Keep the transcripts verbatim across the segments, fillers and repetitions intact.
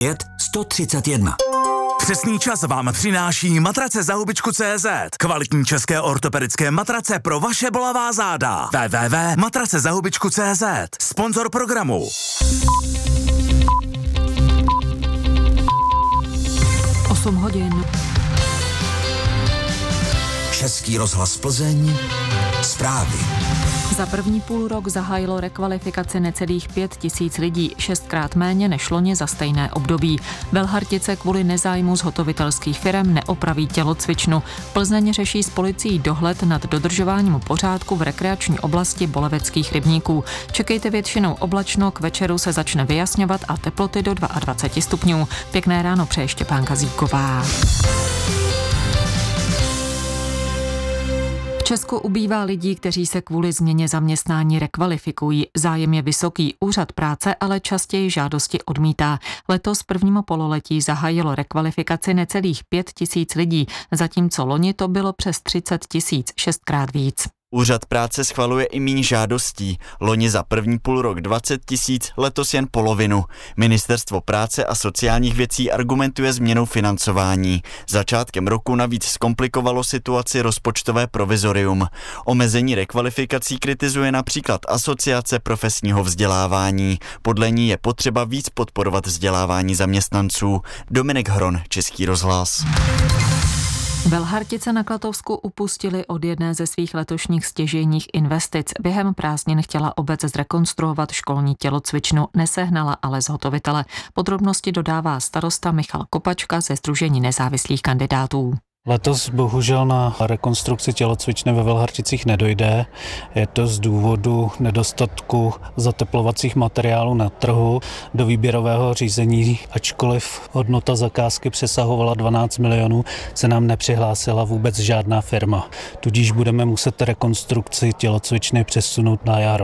pět sto třicet jedna. Přesný čas vám přináší matrace za hubičku tečka cé zet. Kvalitní české ortopedické matrace pro vaše bolavá záda. w w w tečka matrace za hubičku tečka cé zet. Sponzor programu. osm hodin. Český rozhlas Plzeň. Zprávy. Za první půl rok zahájilo rekvalifikaci necelých pět tisíc lidí, šestkrát méně než loni za stejné období. Velhartice kvůli nezájmu zhotovitelských firem neopraví tělocvičnu. Plzeň řeší s policií dohled nad dodržováním pořádku v rekreační oblasti Boleveckých rybníků. Čekejte většinou oblačno, k večeru se začne vyjasňovat a teploty do dvacet dva stupňů. Pěkné ráno přeje Štěpánka Zíková. V Česku ubývá lidí, kteří se kvůli změně zaměstnání rekvalifikují. Zájem je vysoký, úřad práce ale častěji žádosti odmítá. Letos v prvním pololetí zahájilo rekvalifikaci necelých pět tisíc lidí, zatímco loni to bylo přes třicet tisíc, šestkrát víc. Úřad práce schvaluje i míň žádostí. Loni za první půlrok dvacet tisíc, letos jen polovinu. Ministerstvo práce a sociálních věcí argumentuje změnou financování. Začátkem roku navíc zkomplikovalo situaci rozpočtové provizorium. Omezení rekvalifikací kritizuje například Asociace profesního vzdělávání. Podle ní je potřeba víc podporovat vzdělávání zaměstnanců. Dominik Hron, Český rozhlas. Velhartice na Klatovsku upustili od jedné ze svých letošních stěžejních investic. Během prázdnin chtěla obec zrekonstruovat školní tělocvičnu, nesehnala ale zhotovitele. Podrobnosti dodává starosta Michal Kopačka ze Sdružení nezávislých kandidátů. Letos bohužel na rekonstrukci tělocvičny ve Velharticích nedojde. Je to z důvodu nedostatku zateplovacích materiálů na trhu. Do výběrového řízení, ačkoliv hodnota zakázky přesahovala dvanáct milionů, se nám nepřihlásila vůbec žádná firma. Tudíž budeme muset rekonstrukci tělocvičny přesunout na jaro.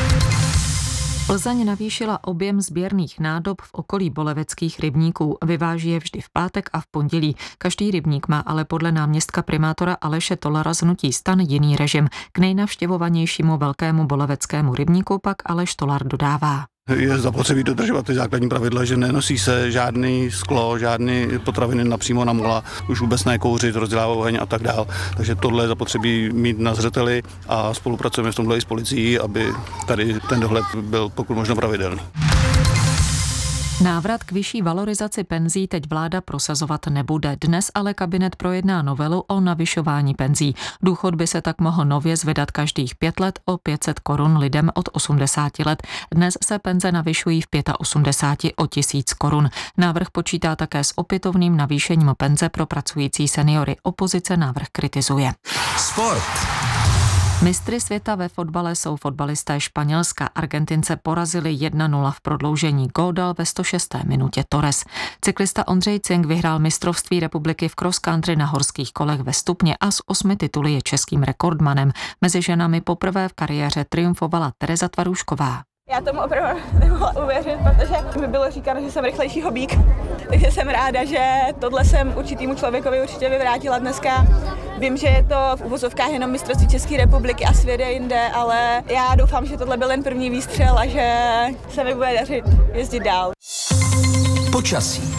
Plzeň navýšila objem sběrných nádob v okolí Boleveckých rybníků. Vyváží je vždy v pátek a v pondělí. Každý rybník má ale podle náměstka primátora Aleše Tolara z hnutí STAN jiný režim. K nejnavštěvovanějšímu velkému boleveckému rybníku pak Aleš Tolar dodává. Je zapotřebí dodržovat ty základní pravidla, že nenosí se žádný sklo, žádný potraviny napřímo na mola, už vůbec ne kouřit, rozdělávat oheň a tak dál. Takže tohle je zapotřebí mít na zřeteli a spolupracujeme v tomhle i s policií, aby tady ten dohled byl pokud možno pravidelný. Návrat k vyšší valorizaci penzí teď vláda prosazovat nebude. Dnes ale kabinet projedná novelu o navyšování penzí. Důchod by se tak mohl nově zvedat každých pět let o pět set korun lidem od osmdesáti let. Dnes se penze navyšují v osmdesáti pěti o tisíc korun. Návrh počítá také s opětovným navýšením penze pro pracující seniory. Opozice návrh kritizuje. Sport. Mistry světa ve fotbale jsou fotbalisté Španělska. Argentince porazili jedna nula v prodloužení. Gól dal ve sto šesté minutě Torres. Cyklista Ondřej Cink vyhrál mistrovství republiky v cross country na horských kolech ve Stupně a s osmi tituly je českým rekordmanem. Mezi ženami poprvé v kariéře triumfovala Tereza Tvarůšková. Já tomu opravdu nemohla uvěřit, protože mi bylo říkáno, že jsem rychlejší hobík. Takže jsem ráda, že tohle jsem určitýmu člověkovi určitě vyvrátila dneska. Vím, že je to v uvozovkách jenom mistrovství České republiky a svět je jinde, ale já doufám, že tohle byl jen první výstřel a že se mi bude dařit jezdit dál. Počasí.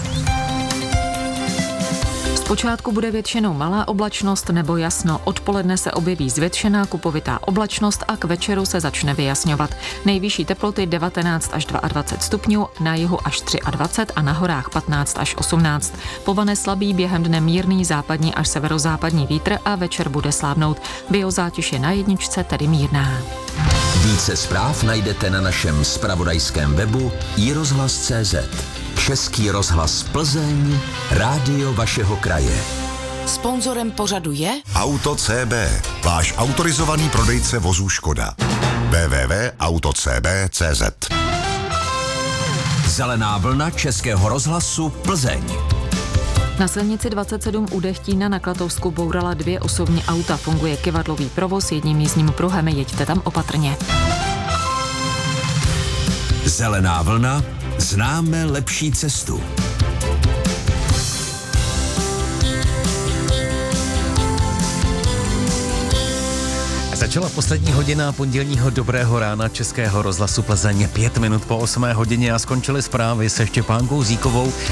Zpočátku bude většinou malá oblačnost nebo jasno. Odpoledne se objeví zvětšená kupovitá oblačnost a k večeru se začne vyjasňovat. Nejvyšší teploty devatenáct až dvacet dva stupňů, na jihu až dvacet tři a na horách patnáct až osmnáct. Povane slabý, během dne mírný západní až severozápadní vítr a večer bude slábnout. Biozátěž je na jedničce, tedy mírná. Více zpráv najdete na našem zpravodajském webu i rozhlas tečka cé zet. Český rozhlas Plzeň, rádio vašeho kraje. Sponzorem pořadu je Auto C B, váš autorizovaný prodejce vozů Škoda. w w w tečka auto c b tečka cé zet. Zelená vlna Českého rozhlasu Plzeň. Na silnici dvacet sedm u Dechtína na Klatovsku bourala dvě osobní auta. Funguje kyvadlový provoz jedním jízdním pruhem, jeďte tam opatrně. Zelená vlna, známe lepší cestu. Začala poslední hodina pondělního dobrého rána Českého rozhlasu Plzeň pět minut po osmé hodině a skončily zprávy se Štěpánkou Zíkovou.